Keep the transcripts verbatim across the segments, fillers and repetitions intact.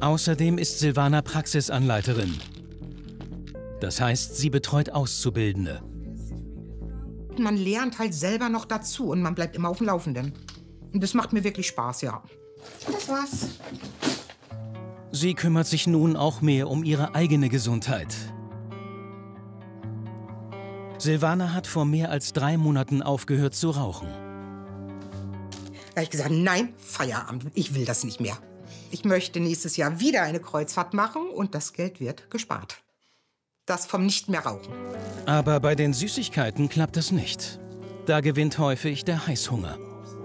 Außerdem ist Silvana Praxisanleiterin. Das heißt, sie betreut Auszubildende. Man lernt halt selber noch dazu und man bleibt immer auf dem Laufenden. Und das macht mir wirklich Spaß, ja. Das war's. Sie kümmert sich nun auch mehr um ihre eigene Gesundheit. Silvana hat vor mehr als drei Monaten aufgehört zu rauchen. Da habe ich gesagt, nein, Feierabend, ich will das nicht mehr. Ich möchte nächstes Jahr wieder eine Kreuzfahrt machen und das Geld wird gespart. Das vom Nicht-mehr-Rauchen. Aber bei den Süßigkeiten klappt es nicht. Da gewinnt häufig der Heißhunger.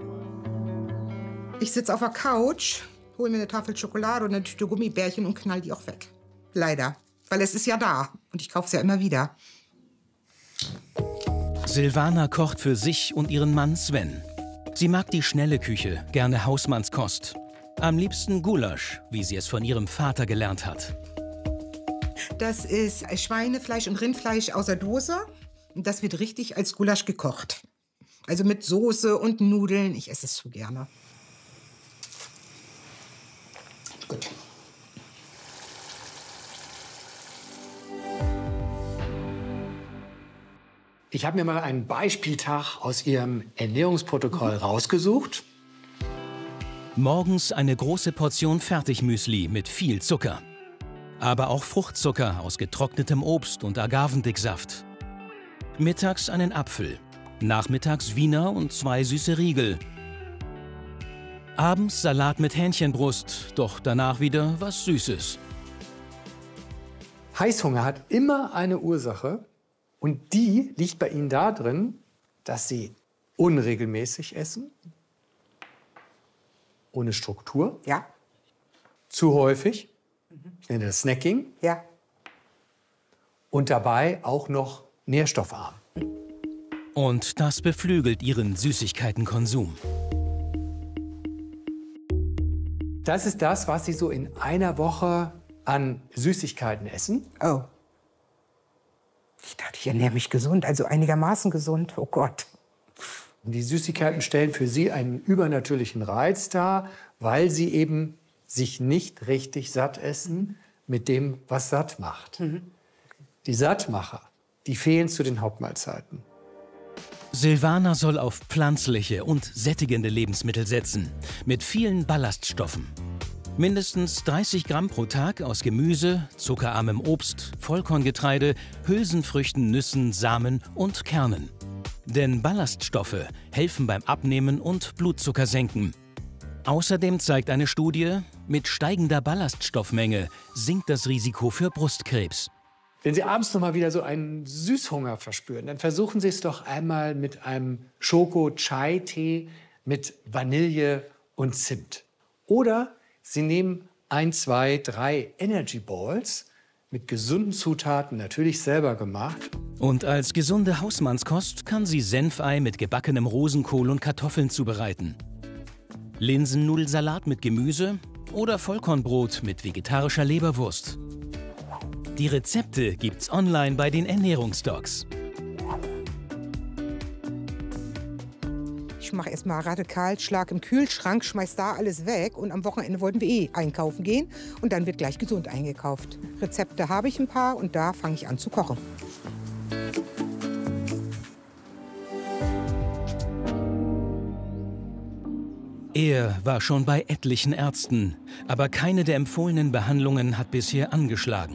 Ich sitze auf der Couch, hole mir eine Tafel Schokolade und eine Tüte Gummibärchen und knall die auch weg. Leider, weil es ist ja da und ich kaufe es ja immer wieder. Silvana kocht für sich und ihren Mann Sven. Sie mag die schnelle Küche, gerne Hausmannskost. Am liebsten Gulasch, wie sie es von ihrem Vater gelernt hat. Das ist Schweinefleisch und Rindfleisch aus der Dose. Das wird richtig als Gulasch gekocht. Also mit Soße und Nudeln. Ich esse es zu gerne. Gut. Ich habe mir mal einen Beispieltag aus Ihrem Ernährungsprotokoll rausgesucht. Morgens eine große Portion Fertigmüsli mit viel Zucker. Aber auch Fruchtzucker aus getrocknetem Obst und Agavendicksaft. Mittags einen Apfel, nachmittags Wiener und zwei süße Riegel. Abends Salat mit Hähnchenbrust, doch danach wieder was Süßes. Heißhunger hat immer eine Ursache und die liegt bei Ihnen darin, dass Sie unregelmäßig essen, ohne Struktur, Ja. zu häufig, ich nenne das Snacking, Ja. und dabei auch noch nährstoffarm. Und das beflügelt ihren Süßigkeitenkonsum. Das ist das, was Sie so in einer Woche an Süßigkeiten essen. Oh. Ich dachte, ich ernähre mich gesund, also einigermaßen gesund. Oh Gott. Und die Süßigkeiten stellen für Sie einen übernatürlichen Reiz dar, weil sie eben sich nicht richtig satt essen mit dem, was satt macht. Mhm. Die Sattmacher, die fehlen zu den Hauptmahlzeiten. Silvana soll auf pflanzliche und sättigende Lebensmittel setzen, mit vielen Ballaststoffen. Mindestens dreißig Gramm pro Tag aus Gemüse, zuckerarmem Obst, Vollkorngetreide, Hülsenfrüchten, Nüssen, Samen und Kernen. Denn Ballaststoffe helfen beim Abnehmen und Blutzucker senken. Außerdem zeigt eine Studie, mit steigender Ballaststoffmenge sinkt das Risiko für Brustkrebs. Wenn Sie abends noch mal wieder so einen Süßhunger verspüren, dann versuchen Sie es doch einmal mit einem Schoko-Chai-Tee mit Vanille und Zimt. Oder Sie nehmen ein, zwei, drei Energy Balls mit gesunden Zutaten, natürlich selber gemacht. Und als gesunde Hausmannskost kann sie Senfei mit gebackenem Rosenkohl und Kartoffeln zubereiten. Linsennudelsalat mit Gemüse oder Vollkornbrot mit vegetarischer Leberwurst. Die Rezepte gibt's online bei den Ernährungsdocs. Ich mache erstmal radikal Schlag im Kühlschrank, schmeiß da alles weg und am Wochenende wollten wir eh einkaufen gehen und dann wird gleich gesund eingekauft. Rezepte habe ich ein paar und da fange ich an zu kochen. Er war schon bei etlichen Ärzten, aber keine der empfohlenen Behandlungen hat bisher angeschlagen.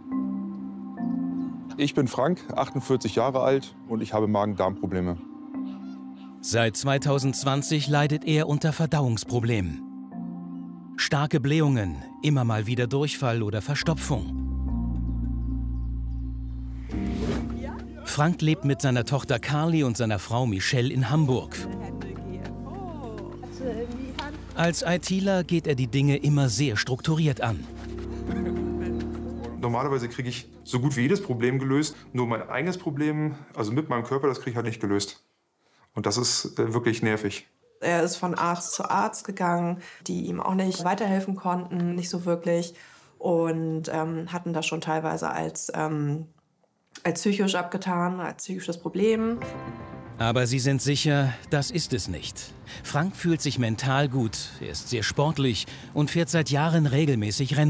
Ich bin Frank, achtundvierzig Jahre alt und ich habe Magen-Darm-Probleme. Seit zweitausendzwanzig leidet er unter Verdauungsproblemen. Starke Blähungen, immer mal wieder Durchfall oder Verstopfung. Frank lebt mit seiner Tochter Carly und seiner Frau Michelle in Hamburg. Als ITler geht er die Dinge immer sehr strukturiert an. Normalerweise kriege ich so gut wie jedes Problem gelöst. Nur mein eigenes Problem, also mit meinem Körper, das kriege ich halt nicht gelöst. Und das ist äh, wirklich nervig. Er ist von Arzt zu Arzt gegangen, die ihm auch nicht weiterhelfen konnten, nicht so wirklich. Und ähm, hatten das schon teilweise als, ähm, als psychisch abgetan, als psychisches Problem. Aber sie sind sicher, das ist es nicht. Frank fühlt sich mental gut, er ist sehr sportlich und fährt seit Jahren regelmäßig Rennen.